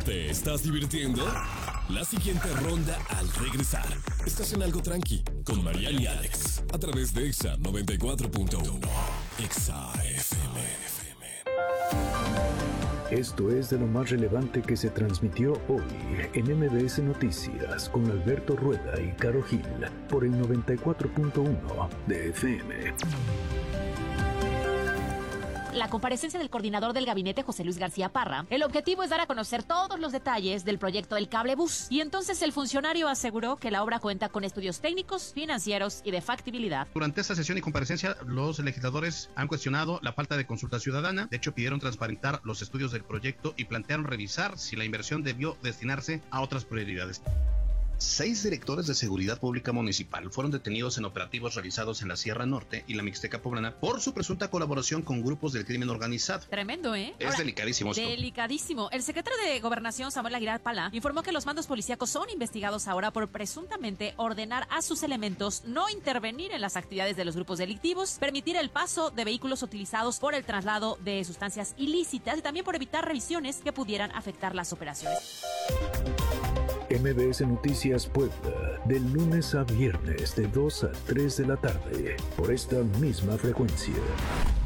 ¿Te estás divirtiendo? La siguiente ronda al regresar. Estás en Algo Tranqui con Mariana y Alex a través de Exa 94.1. Exa FM. Esto es de lo más relevante que se transmitió hoy en MBS Noticias con Alberto Rueda y Caro Gil por el 94.1 de FM. La comparecencia del coordinador del gabinete, José Luis García Parra, el objetivo es dar a conocer todos los detalles del proyecto del cablebús. Y entonces el funcionario aseguró que la obra cuenta con estudios técnicos, financieros y de factibilidad. Durante esta sesión y comparecencia, los legisladores han cuestionado la falta de consulta ciudadana. De hecho, pidieron transparentar los estudios del proyecto y plantearon revisar si la inversión debió destinarse a otras prioridades. 6 directores de seguridad pública municipal fueron detenidos en operativos realizados en la Sierra Norte y la Mixteca Poblana por su presunta colaboración con grupos del crimen organizado. Tremendo, ¿eh? Es delicadísimo esto. Delicadísimo. El secretario de Gobernación, Samuel Aguilar Pala, informó que los mandos policíacos son investigados ahora por presuntamente ordenar a sus elementos no intervenir en las actividades de los grupos delictivos, permitir el paso de vehículos utilizados por el traslado de sustancias ilícitas y también por evitar revisiones que pudieran afectar las operaciones. MBS Noticias Puebla, de lunes a viernes de 2 a 3 de la tarde, por esta misma frecuencia.